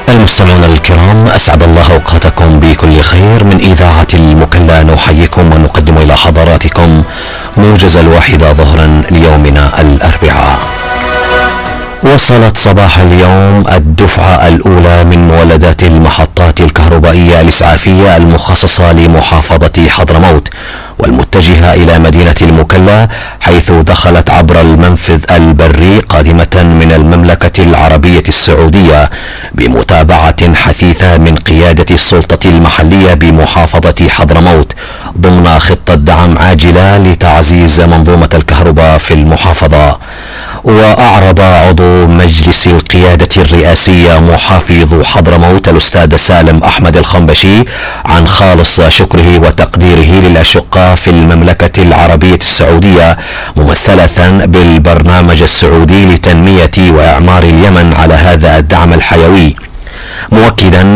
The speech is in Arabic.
المستمعون الكرام، أسعد الله أوقاتكم بكل خير. من إذاعة المكلا نحييكم ونقدم إلى حضراتكم موجز 1 ظهرا ليومنا الأربعاء. وصلت صباح اليوم الدفعة الأولى من مولدات المحطات الكهربائية الإسعافية المخصصة لمحافظة حضرموت والمتجهة إلى مدينة المكلا، حيث دخلت عبر المنفذ البري قادمة من المملكة العربية السعودية بمتابعة حثيثة من قيادة السلطة المحلية بمحافظة حضرموت ضمن خطة دعم عاجلة لتعزيز منظومة الكهرباء في المحافظة. وأعرب عضو مجلس القيادة الرئاسية محافظ حضرموت الأستاذ سالم أحمد الخنبشي عن خالص شكره وتقديره للأشقاء في المملكة العربية السعودية، ممثلة بالبرنامج السعودي لتنمية وإعمار اليمن، على هذا الدعم الحيوي، مؤكدا